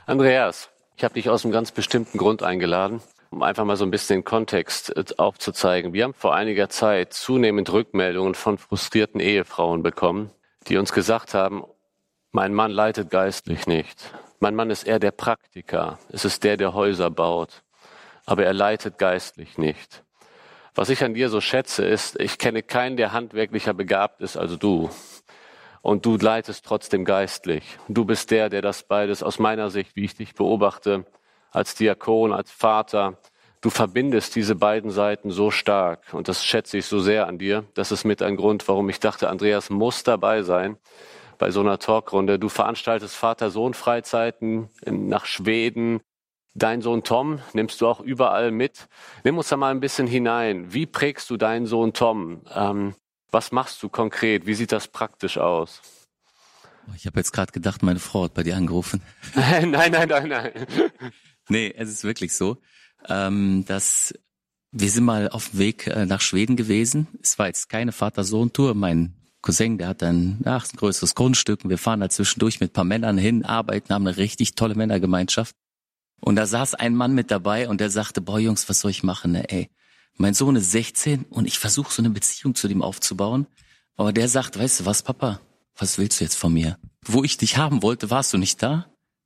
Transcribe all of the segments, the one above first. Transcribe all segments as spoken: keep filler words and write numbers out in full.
Andreas, ich habe dich aus einem ganz bestimmten Grund eingeladen, um einfach mal so ein bisschen den Kontext aufzuzeigen. Wir haben vor einiger Zeit zunehmend Rückmeldungen von frustrierten Ehefrauen bekommen, die uns gesagt haben, mein Mann leitet geistlich nicht. Mein Mann ist eher der Praktiker. Es ist der, der Häuser baut. Aber er leitet geistlich nicht. Was ich an dir so schätze, ist, ich kenne keinen, der handwerklicher begabt ist als du. Und du leitest trotzdem geistlich. Du bist der, der das beides aus meiner Sicht, wie ich dich beobachte, als Diakon, als Vater, du verbindest diese beiden Seiten so stark. Und das schätze ich so sehr an dir. Das ist mit ein Grund, warum ich dachte, Andreas muss dabei sein bei so einer Talkrunde. Du veranstaltest Vater-Sohn-Freizeiten nach Schweden. Dein Sohn Tom nimmst du auch überall mit. Nimm uns da mal ein bisschen hinein. Wie prägst du deinen Sohn Tom? Ähm, was machst du konkret? Wie sieht das praktisch aus? Ich habe jetzt gerade gedacht, meine Frau hat bei dir angerufen. nein, nein, nein, nein. Nee, es ist wirklich so, ähm, dass wir sind mal auf dem Weg äh, nach Schweden gewesen. Es war jetzt keine Vater-Sohn-Tour. Mein Cousin, der hat dann ach, ein größeres Grundstück. Und wir fahren da zwischendurch mit ein paar Männern hin, arbeiten, haben eine richtig tolle Männergemeinschaft. Und da saß ein Mann mit dabei und der sagte, boah Jungs, was soll ich machen? Ne? Ey, mein Sohn ist sechzehn und ich versuche so eine Beziehung zu dem aufzubauen. Aber der sagt, weißt du was, Papa, was willst du jetzt von mir? Wo ich dich haben wollte, warst du nicht da?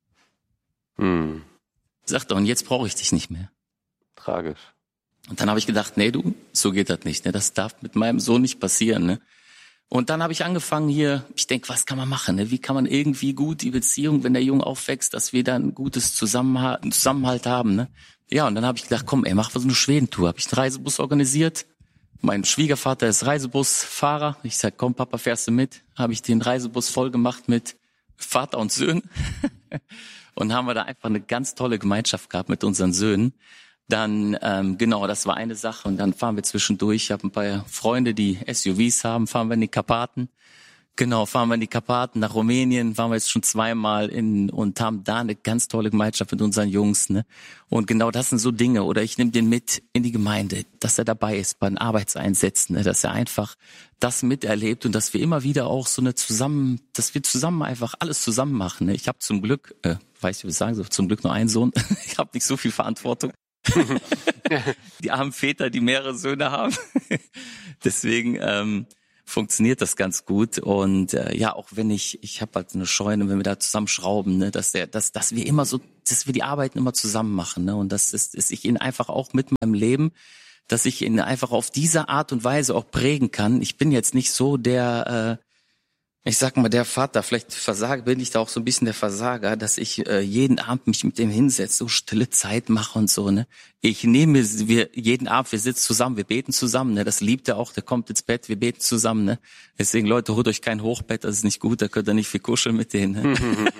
Hm. Sagt er, und jetzt brauche ich dich nicht mehr. Tragisch. Und dann habe ich gedacht, nee, du, so geht das nicht. Ne? Das darf mit meinem Sohn nicht passieren. Ne? Und dann habe ich angefangen hier, ich denke, was kann man machen? Ne? Wie kann man irgendwie gut die Beziehung, wenn der Junge aufwächst, dass wir dann ein gutes Zusammenhalt, Zusammenhalt haben. Ne? Ja, und dann habe ich gedacht, komm, ey, mach mal so eine Schwedentour. Habe ich einen Reisebus organisiert. Mein Schwiegervater ist Reisebusfahrer. Ich sag, komm, Papa, fährst du mit? Habe ich den Reisebus voll gemacht mit Vater und Söhnen. Und haben wir da einfach eine ganz tolle Gemeinschaft gehabt mit unseren Söhnen. Dann, ähm, genau, das war eine Sache. Und dann fahren wir zwischendurch. Ich habe ein paar Freunde, die S U Vs haben, fahren wir in die Karpaten. Genau, fahren wir in die Karpaten nach Rumänien, waren wir jetzt schon zweimal in und haben da eine ganz tolle Gemeinschaft mit unseren Jungs. Ne? Und genau das sind so Dinge. Oder ich nehme den mit in die Gemeinde, dass er dabei ist bei den Arbeitseinsätzen, ne? Dass er einfach das miterlebt und dass wir immer wieder auch so eine zusammen, dass wir zusammen einfach alles zusammen machen. Ne? Ich habe zum Glück, äh, weiß ich, was ich sagen soll, zum Glück nur einen Sohn. Ich habe nicht so viel Verantwortung. Die armen Väter, die mehrere Söhne haben. Deswegen ähm, funktioniert das ganz gut. Und äh, ja, auch wenn ich, ich habe halt eine Scheune, wenn wir da zusammen schrauben, ne, dass der, dass, dass wir immer so, dass wir die Arbeiten immer zusammen machen, ne, und dass, dass, dass ich ihn einfach auch mit meinem Leben, dass ich ihn einfach auf diese Art und Weise auch prägen kann. Ich bin jetzt nicht so der, äh, ich sag mal, der Vater, vielleicht versage, bin ich da auch so ein bisschen der Versager, dass ich äh, jeden Abend mich mit dem hinsetze, so stille Zeit mache und so, ne. Ich nehme, wir jeden Abend, wir sitzen zusammen, wir beten zusammen, ne. Das liebt er auch, der kommt ins Bett, wir beten zusammen, ne. Deswegen, Leute, holt euch kein Hochbett, das ist nicht gut, da könnt ihr nicht viel kuscheln mit denen, ne.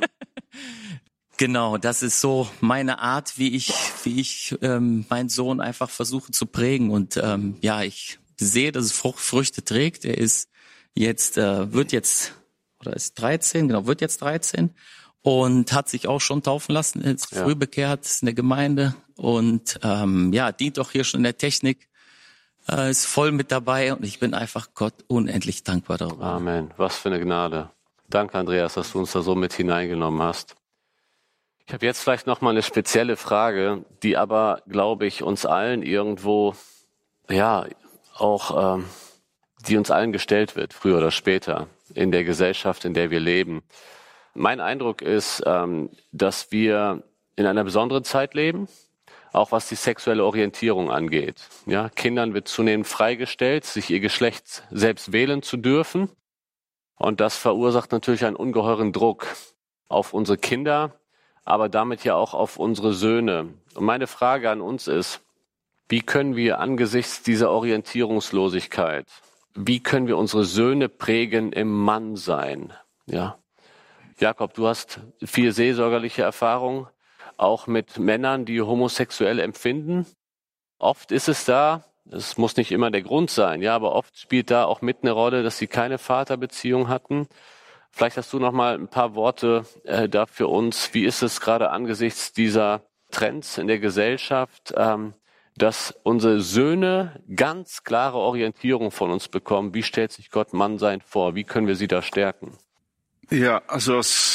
Genau, das ist so meine Art, wie ich, wie ich ähm, meinen Sohn einfach versuche zu prägen. Und ähm, ja, ich sehe, dass es Frucht, Früchte trägt. Er ist jetzt, äh, wird jetzt, oder ist dreizehn, genau, wird jetzt dreizehn und hat sich auch schon taufen lassen, ist Ja. früh bekehrt, ist in der Gemeinde und ähm, ja, dient auch hier schon in der Technik, äh, ist voll mit dabei und ich bin einfach Gott unendlich dankbar darüber. Amen. Was für eine Gnade. Danke, Andreas, dass du uns da so mit hineingenommen hast. Ich habe jetzt vielleicht noch mal eine spezielle Frage, die aber, glaube ich, uns allen irgendwo, ja, auch, ähm, die uns allen gestellt wird, früher oder später, in der Gesellschaft, in der wir leben. Mein Eindruck ist, ähm, dass wir in einer besonderen Zeit leben, auch was die sexuelle Orientierung angeht. Ja, Kindern wird zunehmend freigestellt, sich ihr Geschlecht selbst wählen zu dürfen. Und das verursacht natürlich einen ungeheuren Druck auf unsere Kinder, aber damit ja auch auf unsere Söhne. Und meine Frage an uns ist, wie können wir angesichts dieser Orientierungslosigkeit, wie können wir unsere Söhne prägen im Mannsein? Ja. Jakob, du hast viel seelsorgerliche Erfahrung, auch mit Männern, die homosexuell empfinden. Oft ist es da, es muss nicht immer der Grund sein, ja, aber oft spielt da auch mit eine Rolle, dass sie keine Vaterbeziehung hatten. Vielleicht hast du noch mal ein paar Worte äh, da für uns. Wie ist es gerade angesichts dieser Trends in der Gesellschaft, ähm, dass unsere Söhne ganz klare Orientierung von uns bekommen? Wie stellt sich Gott Mannsein vor? Wie können wir sie da stärken? Ja, also als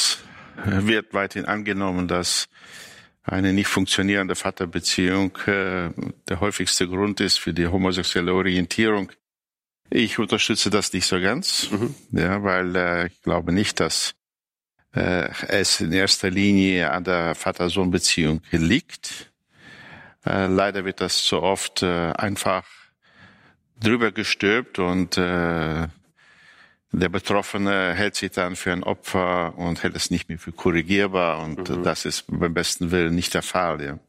wird weiterhin angenommen, dass eine nicht funktionierende Vaterbeziehung äh, der häufigste Grund ist für die homosexuelle Orientierung. Ich unterstütze das nicht so ganz, mhm. ja, weil äh, ich glaube nicht, dass äh, es in erster Linie an der Vater-Sohn-Beziehung liegt. Äh, leider wird das so oft äh, einfach drüber gestülpt und äh, der Betroffene hält sich dann für ein Opfer und hält es nicht mehr für korrigierbar und mhm. das ist beim besten Willen nicht der Fall. Ja.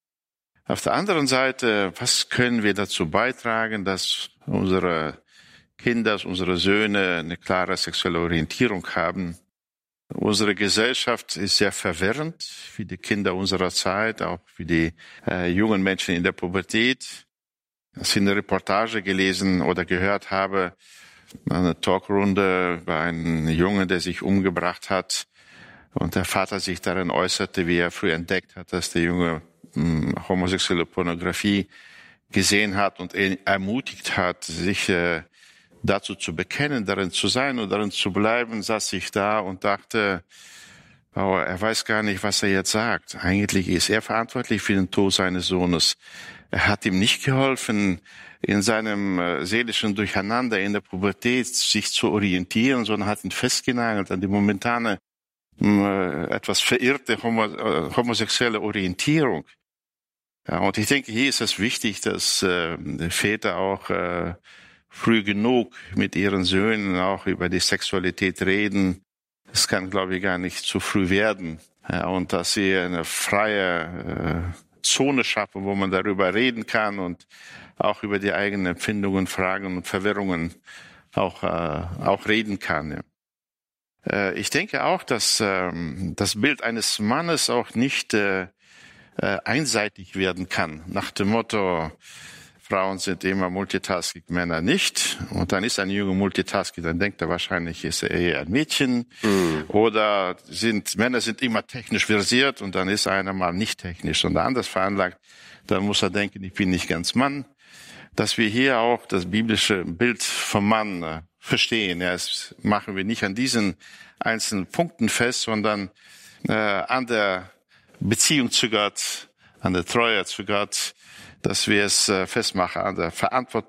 Auf der anderen Seite, was können wir dazu beitragen, dass unsere Kinder, unsere Söhne eine klare sexuelle Orientierung haben? Unsere Gesellschaft ist sehr verwirrend für die Kinder unserer Zeit, auch für die äh, jungen Menschen in der Pubertät. Als ich eine Reportage gelesen oder gehört habe, eine Talkrunde über einen Jungen, der sich umgebracht hat und der Vater sich darin äußerte, wie er früh entdeckt hat, dass der Junge mh, homosexuelle Pornografie gesehen hat und ihn ermutigt hat, sich äh, dazu zu bekennen, darin zu sein und darin zu bleiben, saß ich da und dachte, oh, er weiß gar nicht, was er jetzt sagt. Eigentlich ist er verantwortlich für den Tod seines Sohnes. Er hat ihm nicht geholfen, in seinem äh, seelischen Durcheinander in der Pubertät sich zu orientieren, sondern hat ihn festgenagelt an die momentane äh, etwas verirrte homo, äh, homosexuelle Orientierung. Ja, und ich denke, hier ist es wichtig, dass äh, Väter auch äh, früh genug mit ihren Söhnen auch über die Sexualität reden. Es kann, glaube ich, gar nicht zu früh werden. Ja, und dass sie eine freie äh, Zone schaffen, wo man darüber reden kann und auch über die eigenen Empfindungen, Fragen und Verwirrungen auch, äh, auch reden kann. Ja. Äh, ich denke auch, dass ähm, das Bild eines Mannes auch nicht äh, äh, einseitig werden kann, nach dem Motto, Frauen sind immer Multitasking, Männer nicht. Und dann ist ein Junge Multitasking, dann denkt er wahrscheinlich, ist er eher ein Mädchen. Mhm. Oder sind Männer sind immer technisch versiert und dann ist einer mal nicht technisch und anders veranlagt. Dann muss er denken, ich bin nicht ganz Mann. Dass wir hier auch das biblische Bild vom Mann äh, verstehen. Ja, das machen wir nicht an diesen einzelnen Punkten fest, sondern äh, an der Beziehung zu Gott, an der Treue zu Gott, dass wir es äh, festmachen an der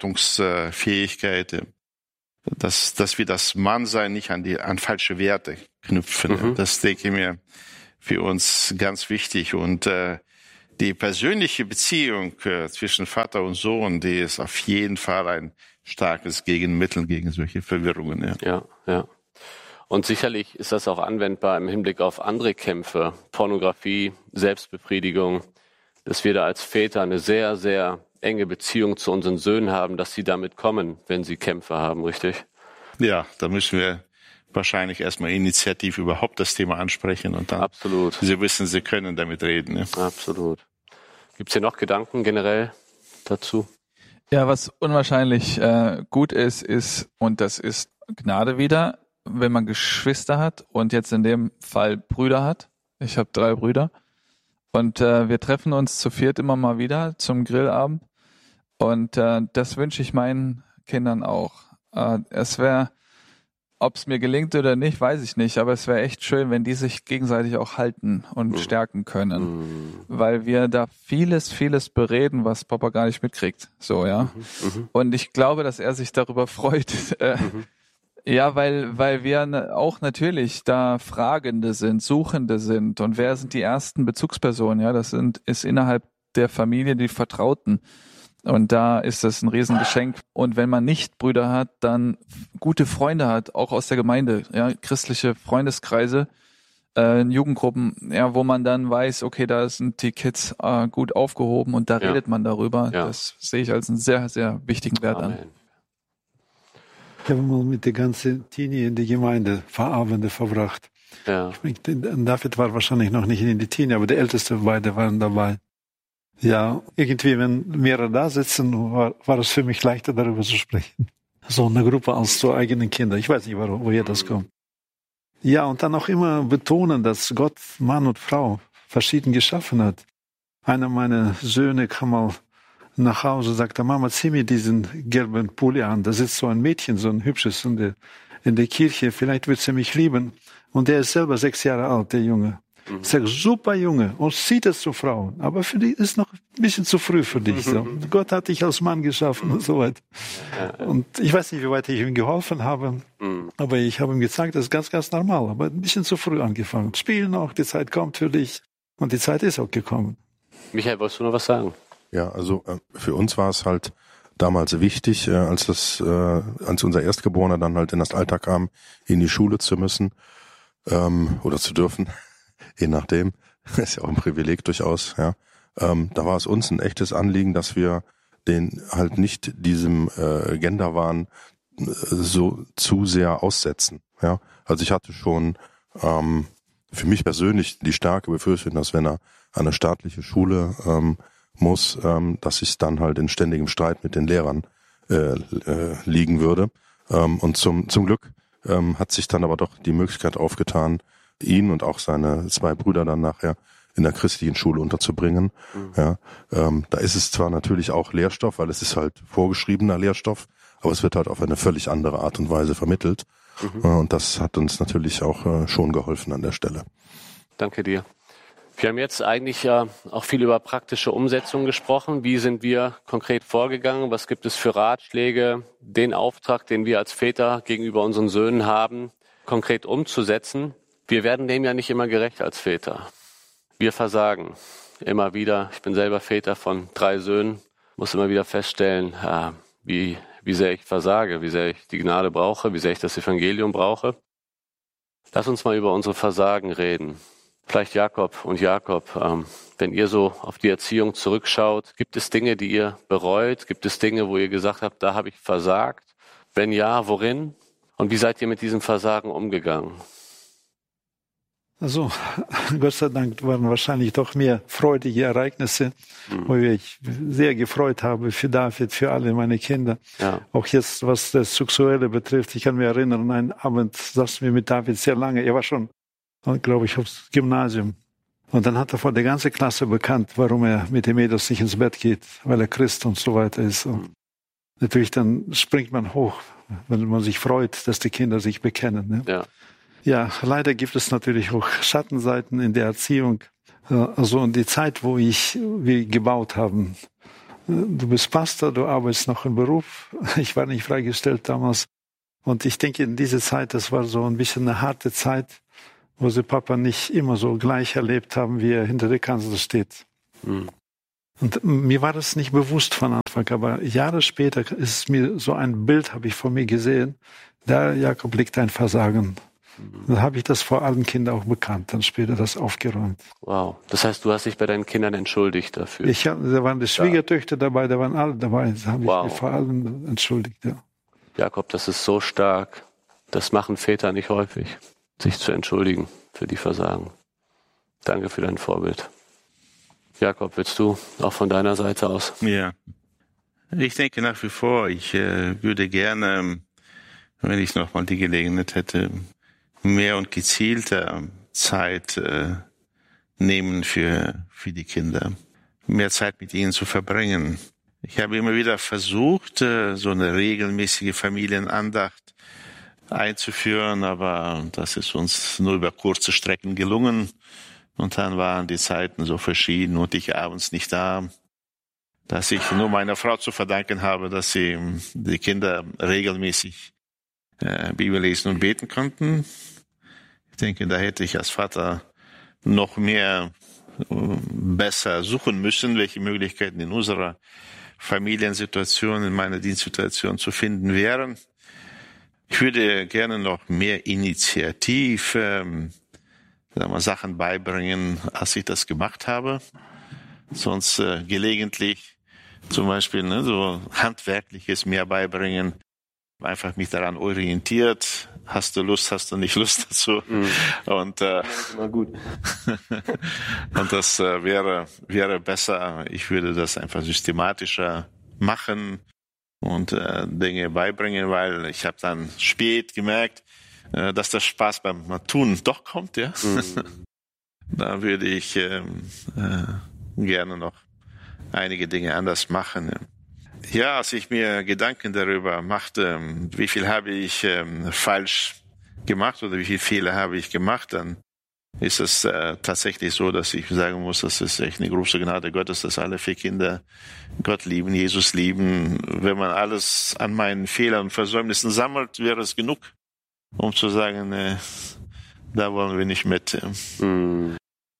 Verantwortungsfähigkeit, äh, dass, dass wir das Mannsein nicht an die an falsche Werte knüpfen. Mhm. Das denke ich mir für uns ganz wichtig. Und äh, die persönliche Beziehung äh, zwischen Vater und Sohn, die ist auf jeden Fall ein starkes Gegenmittel gegen solche Verwirrungen. Ja, ja. ja. Und sicherlich ist das auch anwendbar im Hinblick auf andere Kämpfe, Pornografie, Selbstbefriedigung, dass wir da als Väter eine sehr, sehr enge Beziehung zu unseren Söhnen haben, dass sie damit kommen, wenn sie Kämpfe haben, richtig? Ja, da müssen wir wahrscheinlich erstmal initiativ überhaupt das Thema ansprechen und dann Absolut. Sie wissen, Sie können damit reden. Ja. Absolut. Gibt es hier noch Gedanken generell dazu? Ja, was unwahrscheinlich äh, gut ist, ist, und das ist Gnade wieder, wenn man Geschwister hat und jetzt in dem Fall Brüder hat. Ich habe drei Brüder und äh, wir treffen uns zu viert immer mal wieder zum Grillabend und äh, das wünsche ich meinen Kindern auch. Äh, es wäre, ob es mir gelingt oder nicht, weiß ich nicht, aber es wäre echt schön, wenn die sich gegenseitig auch halten und mhm. stärken können, mhm. weil wir da vieles, vieles bereden, was Papa gar nicht mitkriegt. So, ja. Mhm. Und ich glaube, dass er sich darüber freut. Äh, mhm. Ja, weil weil wir auch natürlich da Fragende sind, Suchende sind und wer sind die ersten Bezugspersonen? Ja, das sind ist innerhalb der Familie die Vertrauten. Und da ist das ein Riesengeschenk. Und wenn man nicht Brüder hat, dann gute Freunde hat, auch aus der Gemeinde, ja, christliche Freundeskreise, äh, Jugendgruppen, ja, wo man dann weiß, okay, da sind die Kids äh, gut aufgehoben und da ja. redet man darüber. Ja. Das sehe ich als einen sehr, sehr wichtigen Wert Amen. an. Ich habe mal mit der ganzen Teenie in die Gemeinde Abende verbracht. Ja. Ich meine, David war wahrscheinlich noch nicht in die Teenie, aber die Ältesten beide waren dabei. Ja, irgendwie, wenn mehrere da sitzen, war, war es für mich leichter, darüber zu sprechen. So eine Gruppe als zu eigenen Kindern. Ich weiß nicht, warum, woher das kommt. Ja, und dann auch immer betonen, dass Gott Mann und Frau verschieden geschaffen hat. Einer meiner Söhne kam mal nach Hause und sagte, Mama, zieh mir diesen gelben Pulli an. Da sitzt so ein Mädchen, so ein hübsches, und er, in der Kirche, vielleicht wird sie mich lieben. Und der ist selber sechs Jahre alt, der Junge. Mhm. Sag, super Junge, und zieht es zu Frauen. Aber für dich ist noch ein bisschen zu früh für dich. So. Gott hat dich als Mann geschaffen und so weiter. Und ich weiß nicht, wie weit ich ihm geholfen habe, mhm. aber ich habe ihm gezeigt, das ist ganz, ganz normal. Aber ein bisschen zu früh angefangen. Spiel noch, die Zeit kommt für dich. Und die Zeit ist auch gekommen. Michael, wolltest du noch was sagen? Ja, also äh, für uns war es halt damals wichtig, äh, als das, äh, als unser Erstgeborener dann halt in das Alter kam, in die Schule zu müssen ähm, oder zu dürfen, je nachdem. Ist ja auch ein Privileg durchaus. Ja, ähm, da war es uns ein echtes Anliegen, dass wir den halt nicht diesem äh, Genderwahn äh, so zu sehr aussetzen. Ja, also ich hatte schon ähm, für mich persönlich die starke Befürchtung, dass wenn er an eine staatliche Schule ähm, muss, ähm, dass ich dann halt in ständigem Streit mit den Lehrern äh, äh, liegen würde. Ähm, und zum zum Glück ähm, hat sich dann aber doch die Möglichkeit aufgetan, ihn und auch seine zwei Brüder dann nachher in der christlichen Schule unterzubringen. Mhm. Ja, ähm, da ist es zwar natürlich auch Lehrstoff, weil es ist halt vorgeschriebener Lehrstoff, aber es wird halt auf eine völlig andere Art und Weise vermittelt. Mhm. Äh, und das hat uns natürlich auch äh, schon geholfen an der Stelle. Danke dir. Wir haben jetzt eigentlich ja auch viel über praktische Umsetzung gesprochen. Wie sind wir konkret vorgegangen? Was gibt es für Ratschläge, den Auftrag, den wir als Väter gegenüber unseren Söhnen haben, konkret umzusetzen? Wir werden dem ja nicht immer gerecht als Väter. Wir versagen immer wieder. Ich bin selber Väter von drei Söhnen, muss immer wieder feststellen, ja, wie, wie sehr ich versage, wie sehr ich die Gnade brauche, wie sehr ich das Evangelium brauche. Lass uns mal über unsere Versagen reden. Vielleicht Jakob und Jakob, ähm, wenn ihr so auf die Erziehung zurückschaut, gibt es Dinge, die ihr bereut? Gibt es Dinge, wo ihr gesagt habt, da habe ich versagt? Wenn ja, worin? Und wie seid ihr mit diesem Versagen umgegangen? Also, Gott sei Dank waren wahrscheinlich doch mehr freudige Ereignisse, mhm. wo ich sehr gefreut habe für David, für alle meine Kinder. Ja. Auch jetzt, was das Sexuelle betrifft. Ich kann mich erinnern, einen Abend saßen wir mit David sehr lange. Er war schon, glaube ich, aufs Gymnasium. Und dann hat er vor der ganzen Klasse bekannt, warum er mit den Mädels nicht ins Bett geht, weil er Christ und so weiter ist. Und mhm. natürlich dann springt man hoch, wenn man sich freut, dass die Kinder sich bekennen. Ne? Ja. Ja, leider gibt es natürlich auch Schattenseiten in der Erziehung. Also in die Zeit, wo ich, wir gebaut haben. Du bist Pastor, du arbeitest noch im Beruf. Ich war nicht freigestellt damals. Und ich denke, in dieser Zeit, das war so ein bisschen eine harte Zeit, wo sie Papa nicht immer so gleich erlebt haben, wie er hinter der Kanzel steht. Mhm. Und mir war das nicht bewusst von Anfang, aber Jahre später ist mir so ein Bild, habe ich vor mir gesehen. Da, Jakob, liegt ein Versagen. Dann habe ich das vor allen Kindern auch bekannt, dann später das aufgeräumt. Wow, das heißt, du hast dich bei deinen Kindern entschuldigt dafür? Ich hab, da waren die Schwiegertöchter dabei, da waren alle dabei, da habe wow. ich mich vor allem entschuldigt. Ja. Jakob, das ist so stark, das machen Väter nicht häufig, sich zu entschuldigen für die Versagen. Danke für dein Vorbild. Jakob, willst du auch von deiner Seite aus? Ja, ich denke nach wie vor, ich äh, würde gerne, wenn ich noch mal die Gelegenheit hätte, mehr und gezielter Zeit äh, nehmen für für die Kinder, mehr Zeit mit ihnen zu verbringen. Ich habe immer wieder versucht, äh, so eine regelmäßige Familienandacht einzuführen, aber das ist uns nur über kurze Strecken gelungen. Und dann waren die Zeiten so verschieden und ich abends nicht da, dass ich nur meiner Frau zu verdanken habe, dass sie die Kinder regelmäßig äh, Bibel lesen und beten konnten. Ich denke, da hätte ich als Vater noch mehr äh, besser suchen müssen, welche Möglichkeiten in unserer Familiensituation, in meiner Dienstsituation zu finden wären. Ich würde gerne noch mehr initiativ ähm, sagen wir, Sachen beibringen, als ich das gemacht habe. Sonst äh, gelegentlich zum Beispiel ne, so Handwerkliches mehr beibringen. Einfach mich daran orientiert. Hast du Lust, hast du nicht Lust dazu? Mhm. Und, äh, immer gut. Und das äh, wäre, wäre besser. Ich würde das einfach systematischer machen und äh, Dinge beibringen, weil ich habe dann spät gemerkt, äh, dass der Spaß beim Tun doch kommt. Ja, mhm. Da würde ich ähm, äh, gerne noch einige Dinge anders machen. Ja. Ja, als ich mir Gedanken darüber machte, wie viel habe ich ähm, falsch gemacht oder wie viele Fehler habe ich gemacht, dann ist es äh, tatsächlich so, dass ich sagen muss, das ist echt eine große Gnade Gottes, dass alle vier Kinder Gott lieben, Jesus lieben. Wenn man alles an meinen Fehlern und Versäumnissen sammelt, wäre es genug, um zu sagen, äh, da wollen wir nicht mit. Mm.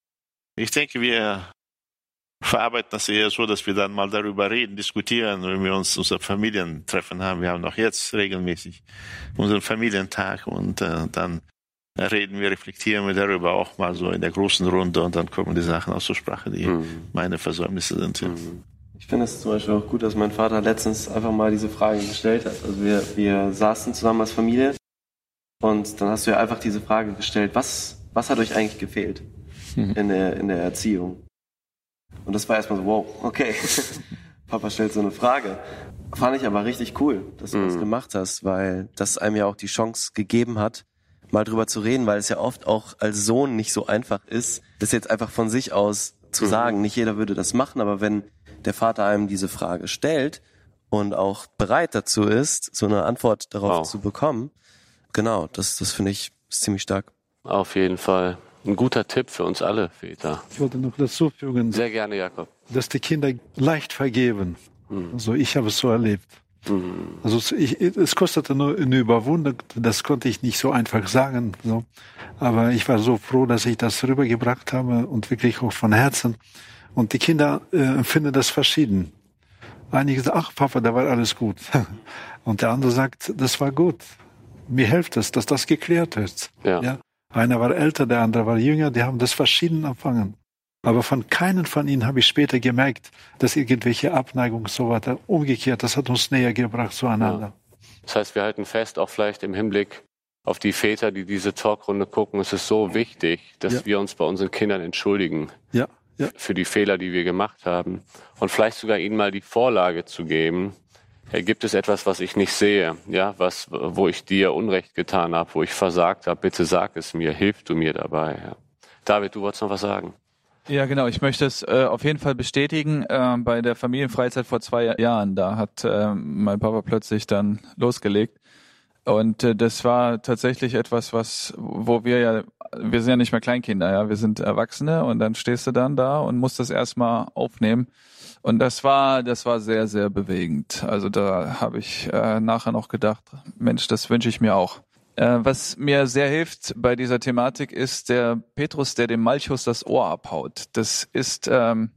Ich denke, wir verarbeiten das eher so, dass wir dann mal darüber reden, diskutieren, wenn wir uns unser Familientreffen haben. Wir haben auch jetzt regelmäßig unseren Familientag und äh, dann reden wir, reflektieren wir darüber auch mal so in der großen Runde und dann kommen die Sachen aus zur Sprache, die mm. meine Versäumnisse sind. Ja. Mm. Ich finde es zum Beispiel auch gut, dass mein Vater letztens einfach mal diese Frage gestellt hat. Also wir, wir saßen zusammen als Familie und dann hast du ja einfach diese Frage gestellt, was, was hat euch eigentlich gefehlt mhm. in der, in der Erziehung? Und das war erstmal so, wow, okay, Papa stellt so eine Frage. Fand ich aber richtig cool, dass du mhm. das gemacht hast, weil das einem ja auch die Chance gegeben hat, mal drüber zu reden, weil es ja oft auch als Sohn nicht so einfach ist, das jetzt einfach von sich aus zu mhm. sagen. Nicht jeder würde das machen, aber wenn der Vater einem diese Frage stellt und auch bereit dazu ist, so eine Antwort darauf wow. zu bekommen, genau, das, das finde ich ziemlich stark. Auf jeden Fall. Ein guter Tipp für uns alle Väter. Ich wollte noch dazu fügen. Sehr gerne, Jakob. Dass die Kinder leicht vergeben. Mhm. Also ich habe es so erlebt. Mhm. Also ich, es kostete nur eine Überwindung, das konnte ich nicht so einfach sagen. So. Aber ich war so froh, dass ich das rübergebracht habe und wirklich auch von Herzen. Und die Kinder äh, empfinden das verschieden. Einige sagen, ach Papa, da war alles gut. Und der andere sagt, das war gut. Mir hilft es, dass das geklärt ist. Ja. Ja? Einer war älter, der andere war jünger, die haben das verschieden empfangen. Aber von keinem von ihnen habe ich später gemerkt, dass irgendwelche Abneigung so weiter umgekehrt, das hat uns näher gebracht zueinander. Ja. Das heißt, wir halten fest, auch vielleicht im Hinblick auf die Väter, die diese Talkrunde gucken, es ist so wichtig, dass ja. wir uns bei unseren Kindern entschuldigen. Ja. Ja. Für die Fehler, die wir gemacht haben. Und vielleicht sogar ihnen mal die Vorlage zu geben, ja, gibt es etwas, was ich nicht sehe, ja, was, wo ich dir Unrecht getan habe, wo ich versagt habe, bitte sag es mir, hilf du mir dabei. Ja. David, du wolltest noch was sagen? Ja, genau. Ich möchte es äh, auf jeden Fall bestätigen. Äh, bei der Familienfreizeit vor zwei Jahren, da hat äh, mein Papa plötzlich dann losgelegt. Und äh, das war tatsächlich etwas, was, wo wir ja, wir sind ja nicht mehr Kleinkinder, ja, wir sind Erwachsene und dann stehst du dann da und musst das erstmal aufnehmen. Und das war, das war sehr, sehr bewegend. Also da habe ich äh, nachher noch gedacht, Mensch, das wünsche ich mir auch. Äh, was mir sehr hilft bei dieser Thematik ist der Petrus, der dem Malchus das Ohr abhaut. Das ist ähm,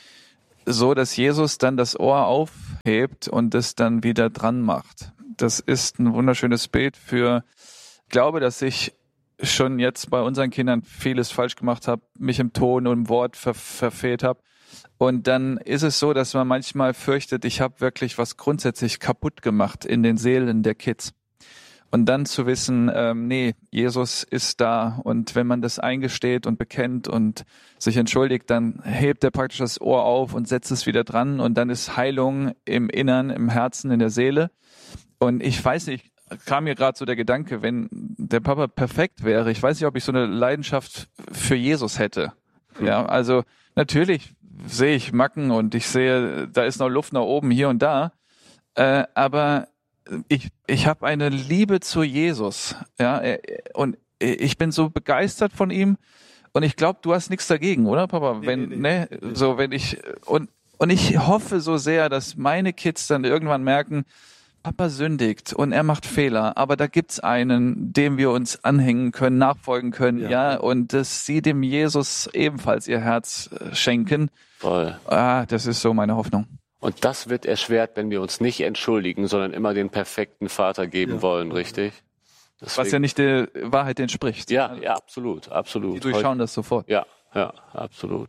so, dass Jesus dann das Ohr aufhebt und es dann wieder dran macht. Das ist ein wunderschönes Bild für, ich glaube, dass ich schon jetzt bei unseren Kindern vieles falsch gemacht habe, mich im Ton und im Wort ver- verfehlt habe. Und dann ist es so, dass man manchmal fürchtet, ich habe wirklich was grundsätzlich kaputt gemacht in den Seelen der Kids. Und dann zu wissen, ähm, nee, Jesus ist da. Und wenn man das eingesteht und bekennt und sich entschuldigt, dann hebt er praktisch das Ohr auf und setzt es wieder dran. Und dann ist Heilung im Innern, im Herzen, in der Seele. Und ich weiß nicht, kam mir gerade so der Gedanke, wenn der Papa perfekt wäre, ich weiß nicht, ob ich so eine Leidenschaft für Jesus hätte. Ja, also natürlich sehe ich Macken und ich sehe, da ist noch Luft nach oben hier und da. Äh, aber ich ich habe eine Liebe zu Jesus, ja, und ich bin so begeistert von ihm und ich glaube, du hast nichts dagegen, oder Papa? Nee, wenn nee, ne, nee. so wenn ich und und ich hoffe so sehr, dass meine Kids dann irgendwann merken, Papa sündigt und er macht Fehler, aber da gibt's einen, dem wir uns anhängen können, nachfolgen können, ja, ja und dass sie dem Jesus ebenfalls ihr Herz schenken. Voll. Ah, das ist so meine Hoffnung. Und das wird erschwert, wenn wir uns nicht entschuldigen, sondern immer den perfekten Vater geben ja. wollen, richtig? Deswegen, was ja nicht der Wahrheit entspricht. Ja, ja, absolut, absolut. Die durchschauen das sofort. Ja, ja, absolut.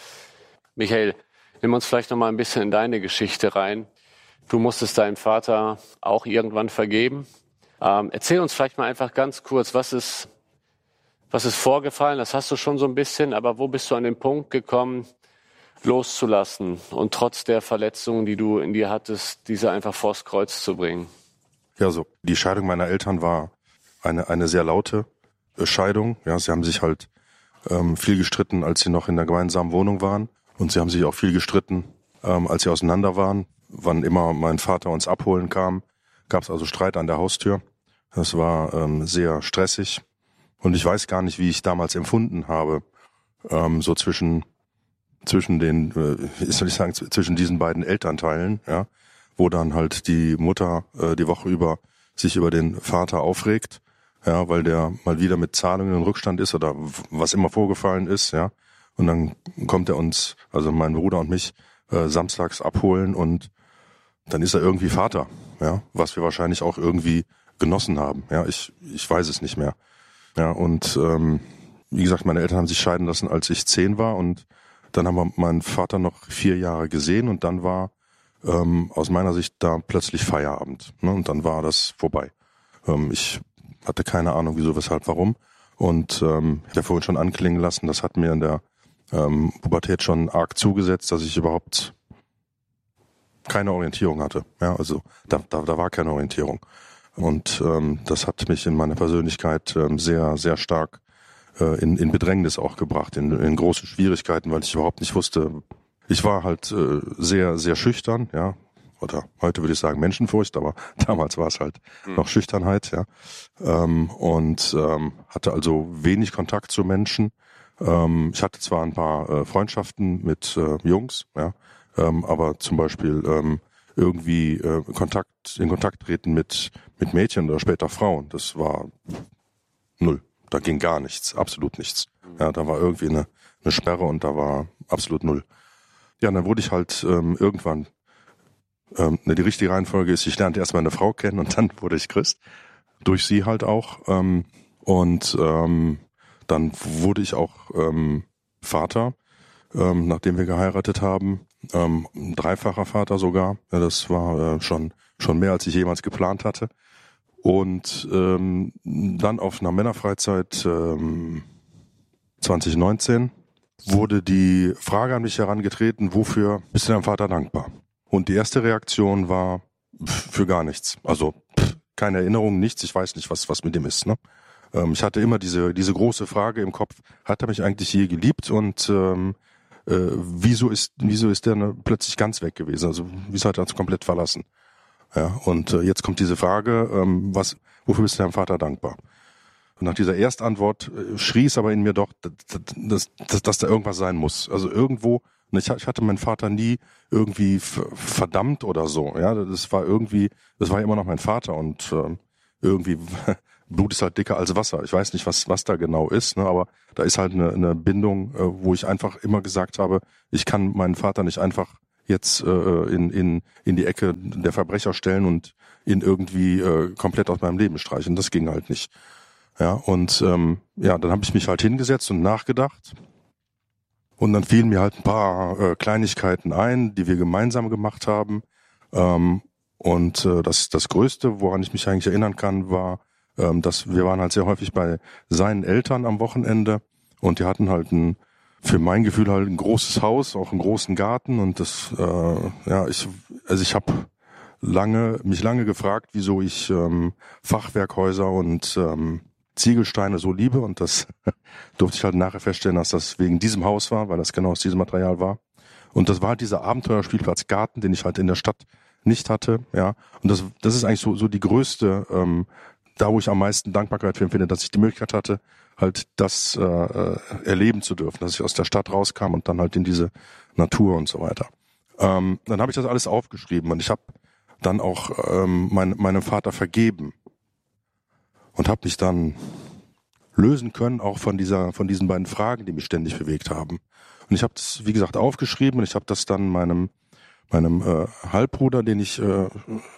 Michael, nimm uns vielleicht noch mal ein bisschen in deine Geschichte rein. Du musstest deinem Vater auch irgendwann vergeben. Ähm, erzähl uns vielleicht mal einfach ganz kurz, was ist, was ist vorgefallen? Das hast du schon so ein bisschen, aber wo bist du an den Punkt gekommen, loszulassen und trotz der Verletzungen, die du in dir hattest, diese einfach vors Kreuz zu bringen? Ja, so die Scheidung meiner Eltern war eine eine sehr laute Scheidung. Ja, sie haben sich halt ähm, viel gestritten, als sie noch in der gemeinsamen Wohnung waren, und sie haben sich auch viel gestritten, ähm, als sie auseinander waren. wann immer mein Vater uns abholen kam, gab es also Streit an der Haustür. Das war ähm, sehr stressig und ich weiß gar nicht, wie ich damals empfunden habe, ähm, so zwischen zwischen den, äh, wie soll ich sagen, zwischen diesen beiden Elternteilen, ja, wo dann halt die Mutter äh, die Woche über sich über den Vater aufregt, ja, weil der mal wieder mit Zahlungen in Rückstand ist oder was immer vorgefallen ist, ja, und dann kommt er uns, also mein Bruder und mich, äh, samstags abholen und dann ist er irgendwie Vater, ja, was wir wahrscheinlich auch irgendwie genossen haben, ja, ich ich weiß es nicht mehr, ja, und ähm, wie gesagt, meine Eltern haben sich scheiden lassen, als ich zehn war und dann haben wir meinen Vater noch vier Jahre gesehen und dann war ähm, aus meiner Sicht da plötzlich Feierabend, ne, und dann war das vorbei. Ähm, ich hatte keine Ahnung, wieso, weshalb, warum und ähm, ich habe vorhin schon anklingen lassen, das hat mir in der ähm, Pubertät schon arg zugesetzt, dass ich überhaupt keine Orientierung hatte, ja, also da, da, da war keine Orientierung. Und ähm, das hat mich in meiner Persönlichkeit ähm, sehr, sehr stark äh, in, in Bedrängnis auch gebracht, in, in große Schwierigkeiten, weil ich überhaupt nicht wusste. Ich war halt äh, sehr, sehr schüchtern, ja, oder heute würde ich sagen Menschenfurcht, aber damals war es halt mhm. noch Schüchternheit, ja, ähm, und ähm, hatte also wenig Kontakt zu Menschen. Ähm, ich hatte zwar ein paar äh, Freundschaften mit äh, Jungs, ja, ähm, aber zum Beispiel ähm, irgendwie äh, Kontakt in Kontakt treten mit mit Mädchen oder später Frauen, das war null. Da ging gar nichts, absolut nichts. Ja, da war irgendwie eine eine Sperre und da war absolut null. Ja, und dann wurde ich halt ähm, irgendwann, ähm, ne, die richtige Reihenfolge ist, ich lernte erstmal eine Frau kennen und dann wurde ich Christ. Durch sie halt auch. Ähm, und ähm, dann wurde ich auch ähm, Vater, ähm, nachdem wir geheiratet haben. Ähm, ein dreifacher Vater sogar. Ja, das war äh, schon schon mehr, als ich jemals geplant hatte. Und ähm, dann auf einer Männerfreizeit ähm, zwanzig neunzehn wurde die Frage an mich herangetreten, wofür bist du deinem Vater dankbar? Und die erste Reaktion war pff, für gar nichts. Also pff, keine Erinnerung, nichts. Ich weiß nicht, was was mit dem ist. Ne? Ähm, ich hatte immer diese diese große Frage im Kopf: Hat er mich eigentlich je geliebt? Und ähm, äh, wieso ist wieso ist der ne, plötzlich ganz weg gewesen? Also wieso hat er uns komplett verlassen? Ja. Und äh, jetzt kommt diese Frage: ähm, Was? Wofür bist du deinem Vater dankbar? Und nach dieser Erstantwort äh, schrie es aber in mir doch, dass, dass, dass, dass da irgendwas sein muss. Also irgendwo. Und ich, ich hatte meinen Vater nie irgendwie verdammt oder so. Ja, das war irgendwie, das war immer noch mein Vater und äh, irgendwie Blut ist halt dicker als Wasser. Ich weiß nicht, was was da genau ist, ne, aber da ist halt eine, eine Bindung, äh, wo ich einfach immer gesagt habe, ich kann meinen Vater nicht einfach jetzt äh, in in in die Ecke der Verbrecher stellen und ihn irgendwie äh, komplett aus meinem Leben streichen. Das ging halt nicht. Ja, und ähm, ja, dann habe ich mich halt hingesetzt und nachgedacht. Und dann fielen mir halt ein paar äh, Kleinigkeiten ein, die wir gemeinsam gemacht haben. Ähm, und äh, das das Größte, woran ich mich eigentlich erinnern kann, war, ähm, dass wir waren halt sehr häufig bei seinen Eltern am Wochenende und die hatten halt ein, für mein Gefühl halt ein großes Haus, auch einen großen Garten. Und das, äh, ja, ich, also ich habe lange mich lange gefragt, wieso ich ähm, Fachwerkhäuser und ähm, Ziegelsteine so liebe, und das durfte ich halt nachher feststellen, dass das wegen diesem Haus war, weil das genau aus diesem Material war. Und das war halt dieser Abenteuerspielplatz Garten, den ich halt in der Stadt nicht hatte, ja. Und das, das ist eigentlich so, so die größte, ähm, da wo ich am meisten Dankbarkeit für empfinde, dass ich die Möglichkeit hatte, halt das äh, erleben zu dürfen, dass ich aus der Stadt rauskam und dann halt in diese Natur und so weiter. Ähm, dann habe ich das alles aufgeschrieben und ich habe dann auch ähm, mein, meinem Vater vergeben. Und habe mich dann lösen können, auch von dieser, von diesen beiden Fragen, die mich ständig bewegt haben. Und ich habe das, wie gesagt, aufgeschrieben und ich habe das dann meinem, meinem äh, Halbbruder, den ich äh,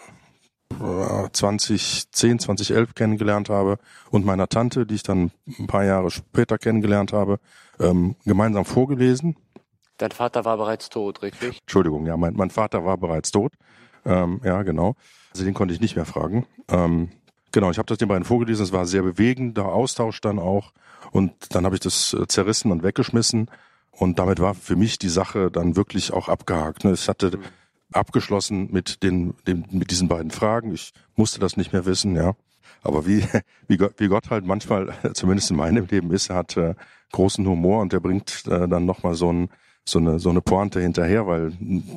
zwanzig zehn, zwanzig elf kennengelernt habe, und meiner Tante, die ich dann ein paar Jahre später kennengelernt habe, ähm, gemeinsam vorgelesen. Dein Vater war bereits tot, richtig? Entschuldigung, ja, mein, mein Vater war bereits tot. Ähm, ja, genau. Also den konnte ich nicht mehr fragen. Ähm, Genau, ich habe das den beiden vorgelesen, es war sehr bewegender Austausch dann auch, und dann habe ich das zerrissen und weggeschmissen und damit war für mich die Sache dann wirklich auch abgehakt. Ich hatte abgeschlossen mit den, den mit diesen beiden Fragen, ich musste das nicht mehr wissen, ja. Aber wie wie Gott, wie Gott halt manchmal, zumindest in meinem Leben ist, er hat äh, großen Humor und er bringt äh, dann nochmal so, ein, so eine so eine Pointe hinterher, weil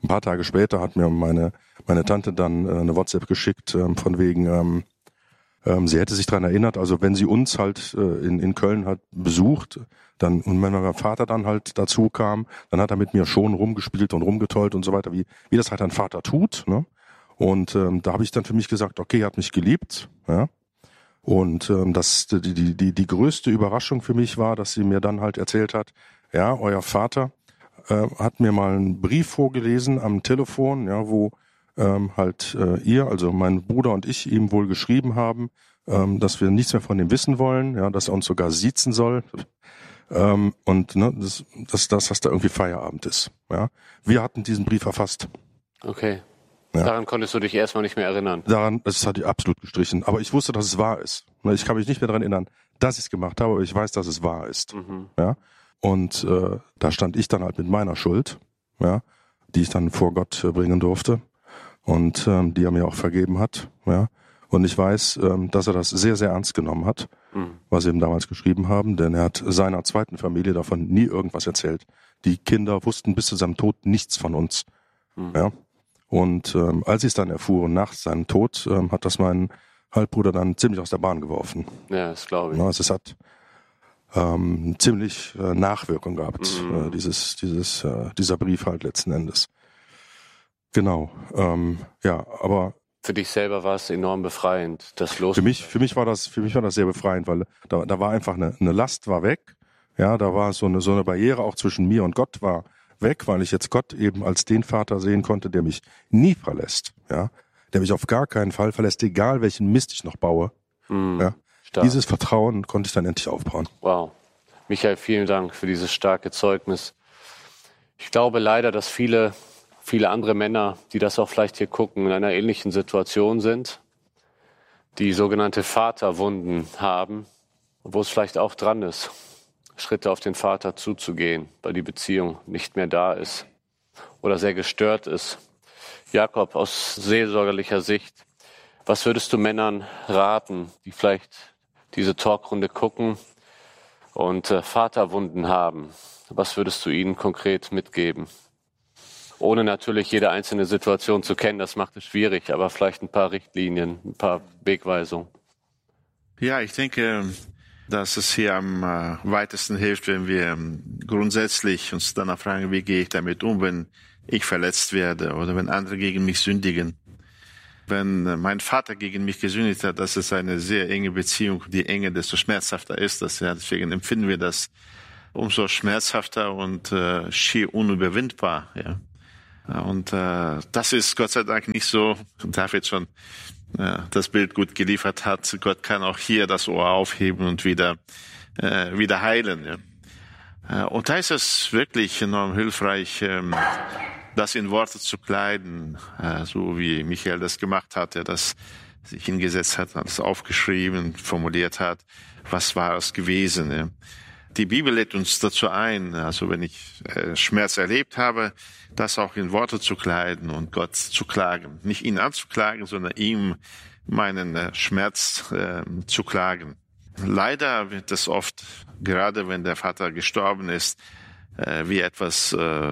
Ein paar Tage später hat mir meine meine Tante dann äh, eine WhatsApp geschickt, ähm, von wegen, ähm, ähm, sie hätte sich daran erinnert, also wenn sie uns halt äh, in, in Köln hat besucht, dann, und wenn mein Vater dann halt dazu kam, dann hat er mit mir schon rumgespielt und rumgetollt und so weiter, wie, wie das halt ein Vater tut, ne? Und ähm, da habe ich dann für mich gesagt, okay, er hat mich geliebt, ja. Und ähm, das die, die, die, die größte Überraschung für mich war, dass sie mir dann halt erzählt hat, ja, euer Vater äh, hat mir mal einen Brief vorgelesen am Telefon, ja, wo ähm, halt äh, ihr, also mein Bruder und ich, ihm wohl geschrieben haben, ähm, dass wir nichts mehr von ihm wissen wollen, ja, dass er uns sogar siezen soll. Ähm, und ne, das, das, das, dass da irgendwie Feierabend ist. Ja. Wir hatten diesen Brief erfasst. Okay. Ja. Daran konntest du dich erstmal nicht mehr erinnern. Daran, das hatte ich absolut gestrichen. Aber ich wusste, dass es wahr ist. Ich kann mich nicht mehr daran erinnern, dass ich es gemacht habe, aber ich weiß, dass es wahr ist. Mhm. Ja. Und äh, da stand ich dann halt mit meiner Schuld, ja, die ich dann vor Gott äh, bringen durfte und ähm, die er mir auch vergeben hat. Ja. Und ich weiß, ähm, dass er das sehr, sehr ernst genommen hat, mhm. was sie ihm damals geschrieben haben, denn er hat seiner zweiten Familie davon nie irgendwas erzählt. Die Kinder wussten bis zu seinem Tod nichts von uns. Mhm. Ja. Und ähm, als sie es dann erfuhren nach seinem Tod, ähm, hat das mein Halbbruder dann ziemlich aus der Bahn geworfen. Ja, das glaube ich. Ja, also es hat ähm, ziemlich äh, Nachwirkung gehabt, mhm. äh, dieses, dieses, äh, dieser Brief halt letzten Endes. Genau. Ähm, ja, aber für dich selber war es enorm befreiend, das los. Für mich, für mich war das, für mich war das sehr befreiend, weil da, da war einfach eine, eine Last war weg. Ja, da war so eine, so eine Barriere auch zwischen mir und Gott war weg, weil ich jetzt Gott eben als den Vater sehen konnte, der mich nie verlässt. Ja, der mich auf gar keinen Fall verlässt, egal welchen Mist ich noch baue. Mm, ja, dieses Vertrauen konnte ich dann endlich aufbauen. Wow. Michael, vielen Dank für dieses starke Zeugnis. Ich glaube leider, dass viele Viele andere Männer, die das auch vielleicht hier gucken, in einer ähnlichen Situation sind, die sogenannte Vaterwunden haben, wo es vielleicht auch dran ist, Schritte auf den Vater zuzugehen, weil die Beziehung nicht mehr da ist oder sehr gestört ist. Jakob, aus seelsorgerlicher Sicht, was würdest du Männern raten, die vielleicht diese Talkrunde gucken und äh, Vaterwunden haben? Was würdest du ihnen konkret mitgeben? Ohne natürlich jede einzelne Situation zu kennen, das macht es schwierig, aber vielleicht ein paar Richtlinien, ein paar Wegweisungen. Ja, ich denke, dass es hier am äh, weitesten hilft, wenn wir ähm, grundsätzlich uns danach fragen, wie gehe ich damit um, wenn ich verletzt werde oder wenn andere gegen mich sündigen. Wenn äh, mein Vater gegen mich gesündigt hat, das ist eine sehr enge Beziehung. Die Enge, desto schmerzhafter ist das. Ja. Deswegen empfinden wir das umso schmerzhafter und äh, schier unüberwindbar. Ja. Und äh, das ist Gott sei Dank nicht so, David schon äh, das Bild gut geliefert hat. Gott kann auch hier das Ohr aufheben und wieder äh, wieder heilen. Ja. Äh, und da ist es wirklich enorm hilfreich, ähm, das in Worte zu kleiden, äh, so wie Michael das gemacht hat, der das sich hingesetzt hat, das aufgeschrieben, formuliert hat. Was war es gewesen? Ja. Die Bibel lädt uns dazu ein, also wenn ich äh, Schmerz erlebt habe, das auch in Worte zu kleiden und Gott zu klagen. Nicht ihn anzuklagen, sondern ihm meinen äh, Schmerz äh, zu klagen. Leider wird das oft, gerade wenn der Vater gestorben ist, äh, wie etwas äh,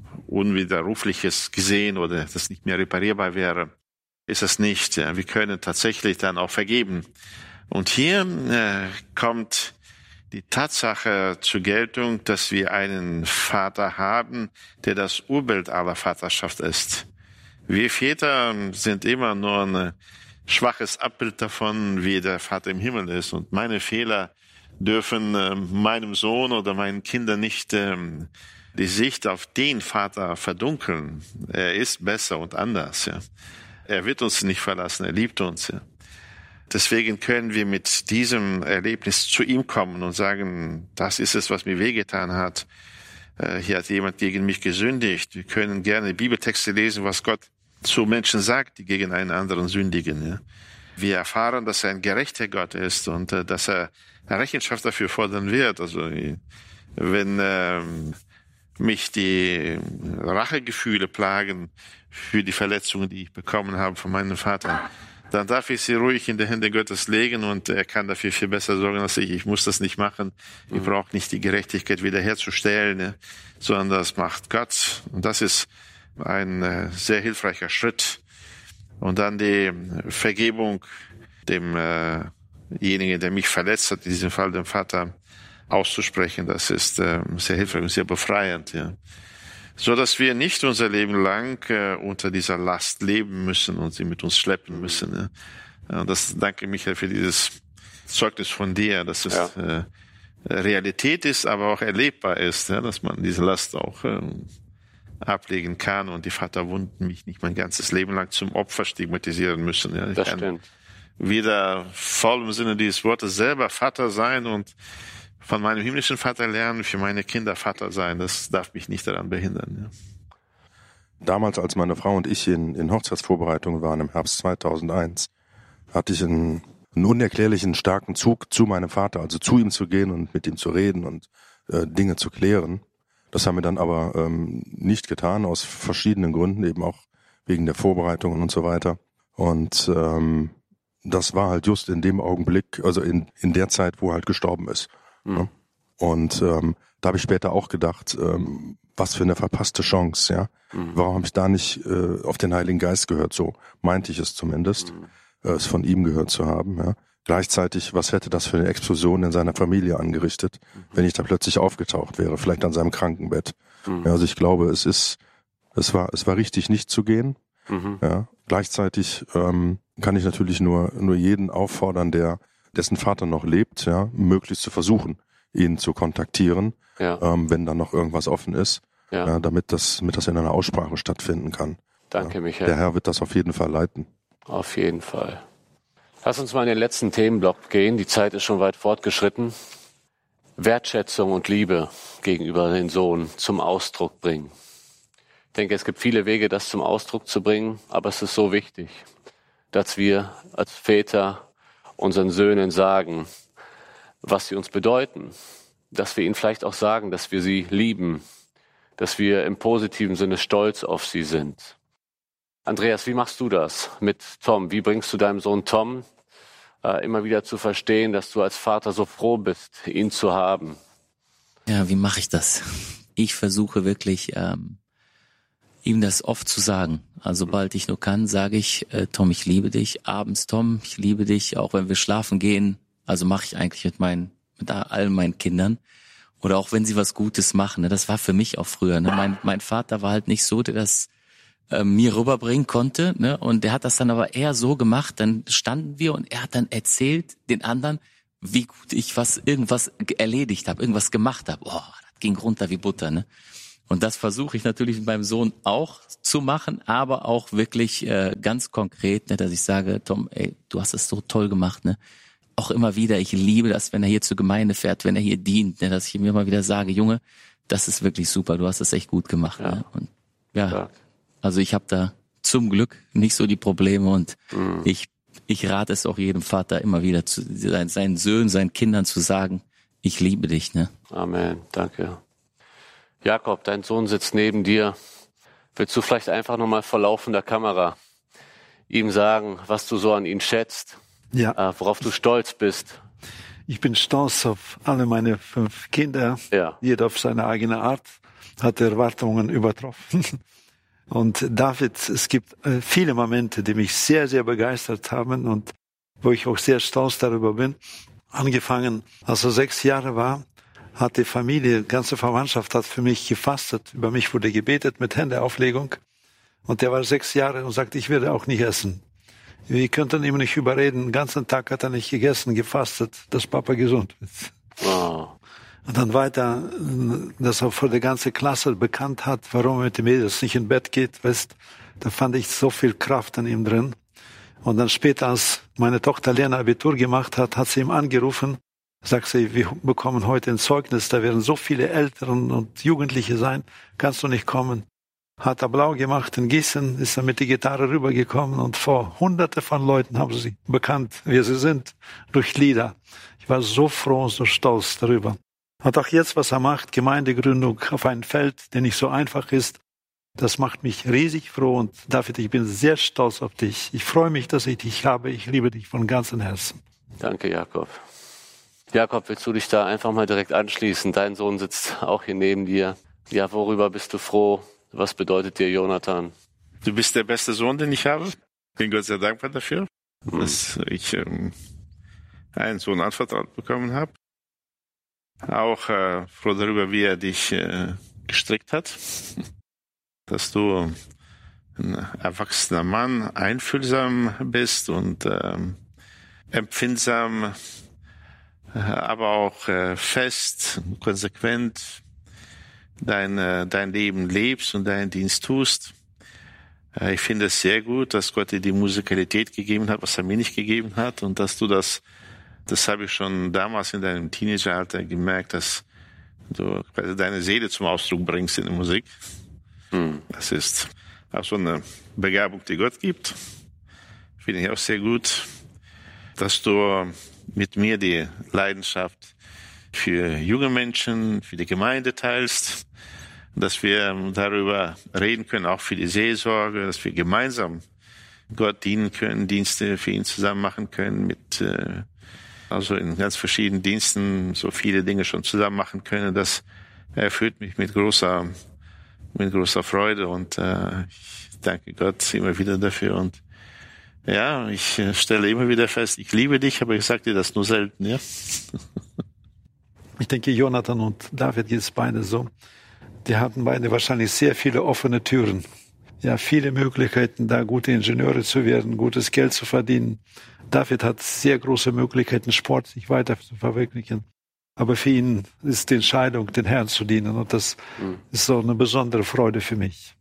Unwiderrufliches gesehen oder das nicht mehr reparierbar wäre. Ist es nicht. Ja. Wir können tatsächlich dann auch vergeben. Und hier äh, kommt die Tatsache zur Geltung, dass wir einen Vater haben, der das Urbild aller Vaterschaft ist. Wir Väter sind immer nur ein schwaches Abbild davon, wie der Vater im Himmel ist. Und meine Fehler dürfen äh, meinem Sohn oder meinen Kindern nicht ähm, die Sicht auf den Vater verdunkeln. Er ist besser und anders. Ja. Er wird uns nicht verlassen, er liebt uns. Ja. Deswegen können wir mit diesem Erlebnis zu ihm kommen und sagen, das ist es, was mir wehgetan hat. Hier hat jemand gegen mich gesündigt. Wir können gerne Bibeltexte lesen, was Gott zu Menschen sagt, die gegen einen anderen sündigen. Wir erfahren, dass er ein gerechter Gott ist und dass er Rechenschaft dafür fordern wird. Also wenn ähm, mich die Rachegefühle plagen für die Verletzungen, die ich bekommen habe von meinem Vater, dann darf ich sie ruhig in die Hände Gottes legen und er kann dafür viel besser sorgen als ich. Ich muss das nicht machen. Ich brauche nicht die Gerechtigkeit wiederherzustellen, ne? Sondern das macht Gott. Und das ist ein äh, sehr hilfreicher Schritt. Und dann die Vergebung demjenigen, äh der mich verletzt hat, in diesem Fall dem Vater, auszusprechen, das ist äh, sehr hilfreich und sehr befreiend, ja. So dass wir nicht unser Leben lang äh, unter dieser Last leben müssen und sie mit uns schleppen müssen. Ja. Ja, das danke Michael für dieses Zeugnis von dir, dass es ja. äh, Realität ist, aber auch erlebbar ist, ja, dass man diese Last auch äh, ablegen kann und die Vaterwunden mich nicht mein ganzes Leben lang zum Opfer stigmatisieren müssen. Ja. Ich das kann stimmt. wieder voll im Sinne dieses Wortes selber Vater sein und von meinem himmlischen Vater lernen, für meine Kinder Vater sein. Das darf mich nicht daran behindern. Ja. Damals, als meine Frau und ich in, in Hochzeitsvorbereitungen waren, im Herbst zweitausendeins, hatte ich einen, einen unerklärlichen starken Zug zu meinem Vater, also zu ihm zu gehen und mit ihm zu reden und äh, Dinge zu klären. Das haben wir dann aber ähm, nicht getan, aus verschiedenen Gründen, eben auch wegen der Vorbereitungen und so weiter. Und ähm, das war halt just in dem Augenblick, also in, in der Zeit, wo er halt gestorben ist. Mhm. Ja? Und ähm, da habe ich später auch gedacht, ähm, was für eine verpasste Chance, ja. Mhm. Warum habe ich da nicht äh, auf den Heiligen Geist gehört? So meinte ich es zumindest, mhm. äh, es von ihm gehört zu haben, ja. Gleichzeitig, was hätte das für eine Explosion in seiner Familie angerichtet, mhm. wenn ich da plötzlich aufgetaucht wäre, vielleicht an seinem Krankenbett. Mhm. Ja, also ich glaube, es ist, es war, es war richtig, nicht zu gehen. Mhm. Ja. Gleichzeitig ähm, kann ich natürlich nur nur jeden auffordern, der dessen Vater noch lebt, ja, möglichst zu versuchen, ihn zu kontaktieren, ja. ähm, wenn dann noch irgendwas offen ist, ja. Ja, damit das, damit das in einer Aussprache stattfinden kann. Danke, ja. Michael. Der Herr wird das auf jeden Fall leiten. Auf jeden Fall. Lass uns mal in den letzten Themenblock gehen. Die Zeit ist schon weit fortgeschritten. Wertschätzung und Liebe gegenüber den Sohn zum Ausdruck bringen. Ich denke, es gibt viele Wege, das zum Ausdruck zu bringen, aber es ist so wichtig, dass wir als Väter unseren Söhnen sagen, was sie uns bedeuten, dass wir ihnen vielleicht auch sagen, dass wir sie lieben, dass wir im positiven Sinne stolz auf sie sind. Andreas, wie machst du das mit Tom? Wie bringst du deinem Sohn Tom äh, immer wieder zu verstehen, dass du als Vater so froh bist, ihn zu haben? Ja, wie mache ich das? Ich versuche wirklich, ähm, ihm das oft zu sagen. Also sobald ich nur kann, sage ich, äh, Tom, ich liebe dich. Abends, Tom, ich liebe dich, auch wenn wir schlafen gehen. Also mache ich eigentlich mit meinen, mit allen meinen Kindern. Oder auch wenn sie was Gutes machen. Ne? Das war für mich auch früher. Ne? Mein, mein Vater war halt nicht so, der das äh, mir rüberbringen konnte. Ne? Und der hat das dann aber eher so gemacht. Dann standen wir und er hat dann erzählt den anderen, wie gut ich was irgendwas erledigt habe, irgendwas gemacht habe. Oh, das ging runter wie Butter. Ne? Und das versuche ich natürlich mit meinem Sohn auch zu machen, aber auch wirklich äh, ganz konkret, ne, dass ich sage, Tom, ey, du hast es so toll gemacht, ne? Auch immer wieder, ich liebe das, wenn er hier zur Gemeinde fährt, wenn er hier dient, ne, dass ich ihm immer wieder sage, Junge, das ist wirklich super, du hast es echt gut gemacht. Ja. Ne? Und ja, ja, also ich habe da zum Glück nicht so die Probleme und mhm. ich ich rate es auch jedem Vater immer wieder, zu seinen, seinen Söhnen, seinen Kindern zu sagen, ich liebe dich. Ne? Amen, danke. Jakob, dein Sohn sitzt neben dir. Willst du vielleicht einfach nochmal vor laufender Kamera ihm sagen, was du so an ihn schätzt? Ja. Äh, worauf du stolz bist? Ich bin stolz auf alle meine fünf Kinder. Ja. Jeder auf seine eigene Art hat Erwartungen übertroffen. Und David, es gibt äh, viele Momente, die mich sehr, sehr begeistert haben und wo ich auch sehr stolz darüber bin. Angefangen, als er sechs Jahre war, hat die Familie, die ganze Verwandtschaft hat für mich gefastet. Über mich wurde gebetet mit Händeauflegung. Und der war sechs Jahre und sagte, ich werde auch nicht essen. Wir könnten ihm nicht überreden. Den ganzen Tag hat er nicht gegessen, gefastet, dass Papa gesund wird. Wow. Und dann weiter, dass er vor der ganzen Klasse bekannt hat, warum er mit den Mädels nicht in Bett geht, weißt, da fand ich so viel Kraft an ihm drin. Und dann später, als meine Tochter Lena Abitur gemacht hat, hat sie ihm angerufen, sagt sie, wir bekommen heute ein Zeugnis, da werden so viele Eltern und Jugendliche sein, kannst du nicht kommen? Hat er blau gemacht in Gießen, ist er mit der Gitarre rübergekommen und vor hunderte von Leuten haben sie bekannt, wer sie sind, durch Lieder. Ich war so froh und so stolz darüber. Und auch jetzt, was er macht, Gemeindegründung auf einem Feld, der nicht so einfach ist, das macht mich riesig froh. Und David, ich bin sehr stolz auf dich. Ich freue mich, dass ich dich habe. Ich liebe dich von ganzem Herzen. Danke, Jakob. Jakob, willst du dich da einfach mal direkt anschließen? Dein Sohn sitzt auch hier neben dir. Ja, worüber bist du froh, Was bedeutet dir Jonathan? Du bist der beste Sohn, den ich habe. Bin Gott sehr dankbar dafür, hm. dass ich ähm, einen Sohn anvertraut bekommen habe. Auch äh, froh darüber, wie er dich äh, gestrickt hat. Dass du ein erwachsener Mann, einfühlsam bist und ähm, empfindsam, aber auch äh, fest, konsequent dein, äh, dein Leben lebst und deinen Dienst tust. Äh, ich finde es sehr gut, dass Gott dir die Musikalität gegeben hat, was er mir nicht gegeben hat, und dass du das, das habe ich schon damals in deinem Teenageralter gemerkt, dass du quasi deine Seele zum Ausdruck bringst in der Musik. Hm. Das ist auch so eine Begabung, die Gott gibt. Finde ich auch sehr gut, dass du mit mir die Leidenschaft für junge Menschen, für die Gemeinde teilst, dass wir darüber reden können, auch für die Seelsorge, dass wir gemeinsam Gott dienen können, Dienste für ihn zusammen machen können, mit also in ganz verschiedenen Diensten so viele Dinge schon zusammen machen können. Das erfüllt mich mit großer mit großer Freude, und äh, ich danke Gott immer wieder dafür. Und ja, ich stelle immer wieder fest, ich liebe dich, aber ich sage dir das nur selten, ja. Ich denke, Jonathan und David geht es beide so. Die hatten beide wahrscheinlich sehr viele offene Türen. Ja, viele Möglichkeiten, da gute Ingenieure zu werden, gutes Geld zu verdienen. David hat sehr große Möglichkeiten, Sport sich weiter zu verwirklichen. Aber für ihn ist die Entscheidung, den Herrn zu dienen. Und das mhm. ist so eine besondere Freude für mich.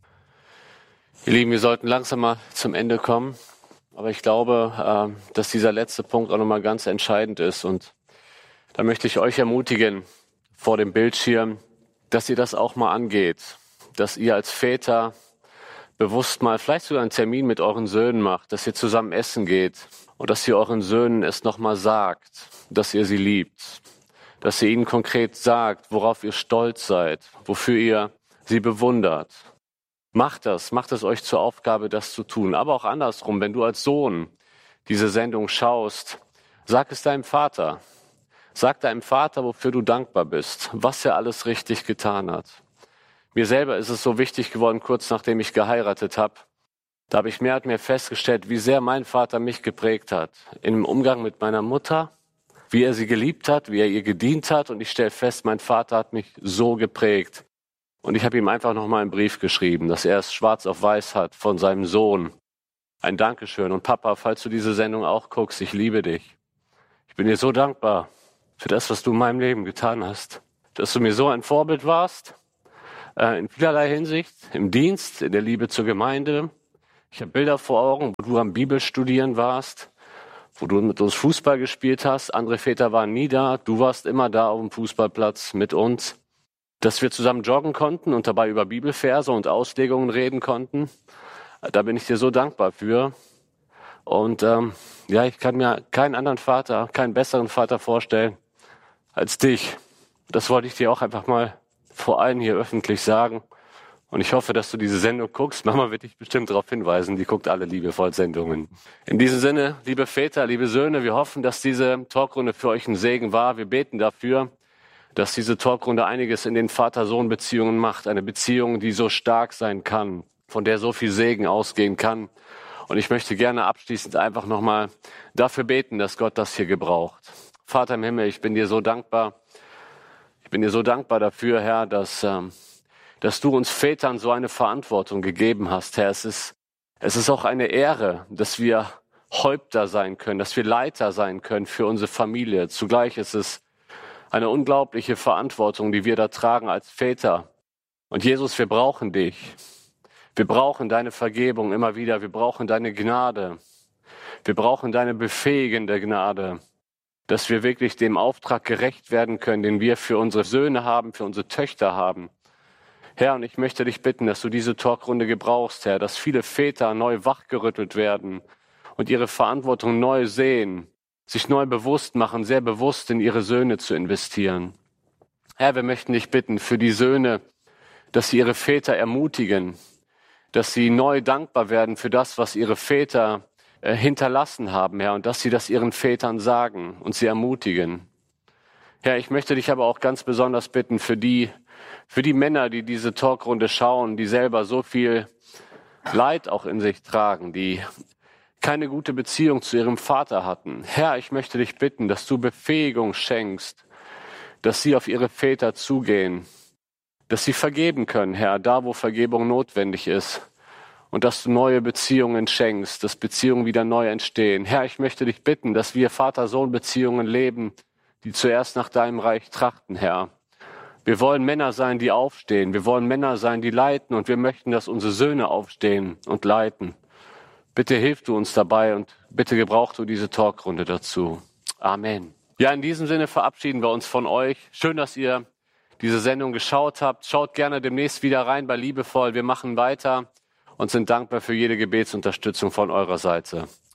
Ihr Lieben, wir sollten langsam mal zum Ende kommen. Aber ich glaube, dass dieser letzte Punkt auch nochmal ganz entscheidend ist. Und da möchte ich euch ermutigen, vor dem Bildschirm, dass ihr das auch mal angeht. Dass ihr als Väter bewusst mal vielleicht sogar einen Termin mit euren Söhnen macht, dass ihr zusammen essen geht und dass ihr euren Söhnen es nochmal sagt, dass ihr sie liebt. Dass ihr ihnen konkret sagt, worauf ihr stolz seid, wofür ihr sie bewundert. Macht das, macht es euch zur Aufgabe, das zu tun. Aber auch andersrum, wenn du als Sohn diese Sendung schaust, sag es deinem Vater. Sag deinem Vater, wofür du dankbar bist, was er alles richtig getan hat. Mir selber ist es so wichtig geworden, kurz nachdem ich geheiratet habe. Da habe ich mehr und mehr festgestellt, wie sehr mein Vater mich geprägt hat. Im Umgang mit meiner Mutter, wie er sie geliebt hat, wie er ihr gedient hat. Und ich stelle fest, mein Vater hat mich so geprägt. Und ich habe ihm einfach nochmal einen Brief geschrieben, dass er es schwarz auf weiß hat von seinem Sohn. Ein Dankeschön. Und Papa, falls du diese Sendung auch guckst, ich liebe dich. Ich bin dir so dankbar für das, was du in meinem Leben getan hast. Dass du mir so ein Vorbild warst, äh, in vielerlei Hinsicht, im Dienst, in der Liebe zur Gemeinde. Ich habe Bilder vor Augen, wo du am Bibelstudieren warst, wo du mit uns Fußball gespielt hast. Andere Väter waren nie da. Du warst immer da auf dem Fußballplatz mit uns. Dass wir zusammen joggen konnten und dabei über Bibelverse und Auslegungen reden konnten. Da bin ich dir so dankbar für. Und ähm, ja, ich kann mir keinen anderen Vater, keinen besseren Vater vorstellen als dich. Das wollte ich dir auch einfach mal vor allen hier öffentlich sagen. Und ich hoffe, dass du diese Sendung guckst. Mama wird dich bestimmt darauf hinweisen. Die guckt alle liebevoll Sendungen. In diesem Sinne, liebe Väter, liebe Söhne, wir hoffen, dass diese Talkrunde für euch ein Segen war. Wir beten dafür, dass diese Talkrunde einiges in den Vater-Sohn-Beziehungen macht. Eine Beziehung, die so stark sein kann, von der so viel Segen ausgehen kann. Und ich möchte gerne abschließend einfach nochmal dafür beten, dass Gott das hier gebraucht. Vater im Himmel, ich bin dir so dankbar. Ich bin dir so dankbar dafür, Herr, dass, ähm, dass du uns Vätern so eine Verantwortung gegeben hast, Herr. Es ist, es ist auch eine Ehre, dass wir Häupter sein können, dass wir Leiter sein können für unsere Familie. Zugleich ist es eine unglaubliche Verantwortung, die wir da tragen als Väter. Und Jesus, wir brauchen dich. Wir brauchen deine Vergebung immer wieder. Wir brauchen deine Gnade. Wir brauchen deine befähigende Gnade, dass wir wirklich dem Auftrag gerecht werden können, den wir für unsere Söhne haben, für unsere Töchter haben. Herr, und ich möchte dich bitten, dass du diese Talkrunde gebrauchst, Herr, dass viele Väter neu wachgerüttelt werden und ihre Verantwortung neu sehen, sich neu bewusst machen, sehr bewusst in ihre Söhne zu investieren. Herr, wir möchten dich bitten für die Söhne, dass sie ihre Väter ermutigen, dass sie neu dankbar werden für das, was ihre Väter äh, hinterlassen haben, Herr, und dass sie das ihren Vätern sagen und sie ermutigen. Herr, ich möchte dich aber auch ganz besonders bitten für die Für die Männer, die diese Talkrunde schauen, die selber so viel Leid auch in sich tragen, die keine gute Beziehung zu ihrem Vater hatten. Herr, ich möchte dich bitten, dass du Befähigung schenkst, dass sie auf ihre Väter zugehen, dass sie vergeben können, Herr, da wo Vergebung notwendig ist. Und dass du neue Beziehungen schenkst, dass Beziehungen wieder neu entstehen. Herr, ich möchte dich bitten, dass wir Vater-Sohn-Beziehungen leben, die zuerst nach deinem Reich trachten, Herr. Wir wollen Männer sein, die aufstehen. Wir wollen Männer sein, die leiten. Und wir möchten, dass unsere Söhne aufstehen und leiten. Bitte hilf du uns dabei und bitte gebrauch du diese Talkrunde dazu. Amen. Ja, in diesem Sinne verabschieden wir uns von euch. Schön, dass ihr diese Sendung geschaut habt. Schaut gerne demnächst wieder rein bei Liebevoll. Wir machen weiter und sind dankbar für jede Gebetsunterstützung von eurer Seite.